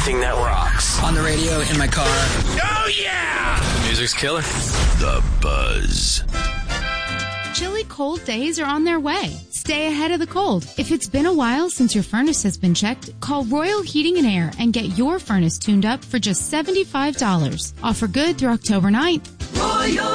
everything that rocks. On the radio, in my car. Oh, yeah! The music's killer. The Buzz. Chilly cold days are on their way. Stay ahead of the cold. If it's been a while since your furnace has been checked, call Royal Heating and Air and get your furnace tuned up for just $75. Offer good through October 9th. Royal